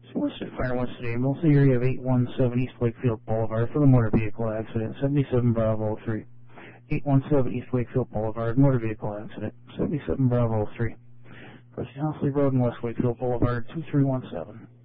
Solicited Fire West today, mostly area of 817 East Wakefield Boulevard for the motor vehicle accident, 77 Bravo 3. 817 East Wakefield Boulevard, motor vehicle accident, 77 Bravo 3. Crossing Housley Road and West Wakefield Boulevard, 2317.